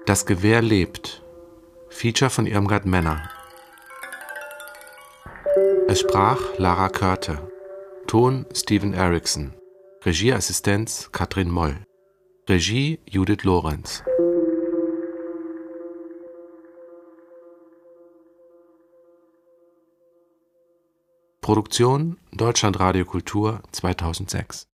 Das Gewehr lebt. Feature von Irmgard Männer. Es sprach Lara Körte. Ton Steven Erikson. Regieassistenz Katrin Moll. Regie Judith Lorenz. Produktion Deutschlandradio Kultur 2006